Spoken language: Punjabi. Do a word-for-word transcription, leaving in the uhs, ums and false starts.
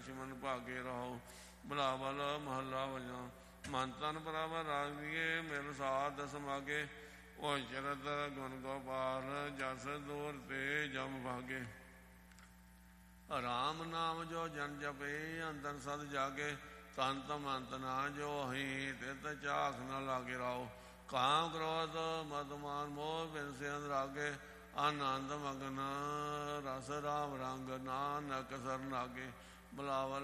ਲਛਮਨ ਭਾਗੇ ਰਹੋ। ਬਿਲਾਵਲ ਮਹੱਲਾ ਵਜਾ। ਮਨ ਤਨ ਪ੍ਰਭ ਰਾਗੀਏ ਮਿਲ ਸਾਧ ਸਮਾਗੇ। ਉਹ ਚਰਤ ਗੁਣ ਗੋਪਾਲ ਜਸ ਦੂਰ ਤੇ ਜਮ ਭਾਗੇ। ਰਾਮ ਨਾਮ ਜੋ ਜਨ ਜਪੇ ਅੰਦਰ ਸਦ ਜਾਗੇ। ਤਨ ਤਮ ਅੰਤ ਨਾ ਜੋ ਹੀ ਤਿਤ ਝਾਕ ਨ ਲਾਗੇ ਰਾਓ। ਕਾਮ ਕ੍ਰੋਧ ਮਦ ਮਾਨ ਮੋਹ ਬਿਨ ਸੇ ਅਨਰਾਗੇ। ਆਨੰਦ ਮਗਨ ਰਸ ਰਾਮ ਰੰਗ ਨਾਨਕ ਸਰਨ ਲਾਗੇ। ਬਿਲਾਵਲ